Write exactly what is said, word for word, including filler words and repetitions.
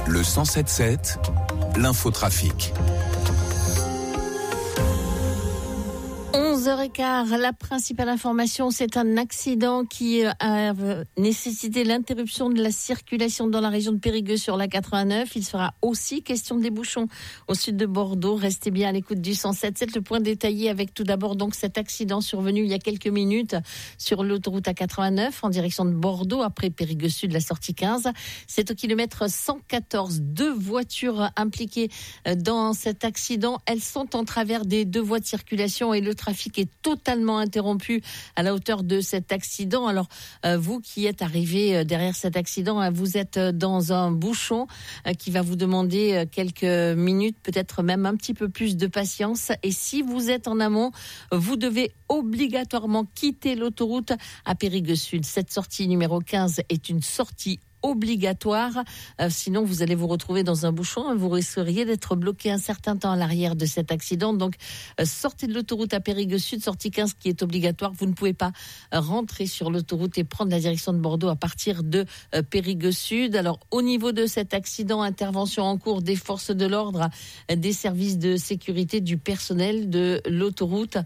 Le cent sept sept, l'infotrafic. onze heures quinze, la principale information, c'est un accident qui a nécessité l'interruption de la circulation dans la région de Périgueux sur la quatre-vingt-neuf. Il sera aussi question des bouchons au sud de Bordeaux. Restez bien à l'écoute du cent sept sept. Le point détaillé avec tout d'abord donc cet accident survenu il y a quelques minutes sur l'autoroute A quatre-vingt-neuf en direction de Bordeaux après Périgueux Sud, la sortie quinze. C'est au kilomètre cent quatorze. Deux voitures impliquées dans cet accident. Elles sont en travers des deux voies de circulation et le trafic est totalement interrompu à la hauteur de cet accident. Alors, euh, vous qui êtes arrivé derrière cet accident, hein, vous êtes dans un bouchon euh, qui va vous demander euh, quelques minutes, peut-être même un petit peu plus de patience. Et si vous êtes en amont, vous devez obligatoirement quitter l'autoroute à Périgueux Sud. Cette sortie numéro quinze est une sortie obligatoire, euh, sinon vous allez vous retrouver dans un bouchon et vous risqueriez d'être bloqué un certain temps à l'arrière de cet accident. Donc euh, sortez de l'autoroute à Périgueux Sud, sortie quinze qui est obligatoire. Vous ne pouvez pas euh, rentrer sur l'autoroute et prendre la direction de Bordeaux à partir de euh, Périgueux Sud. Alors au niveau de cet accident, intervention en cours des forces de l'ordre, euh, des services de sécurité, du personnel de l'autoroute.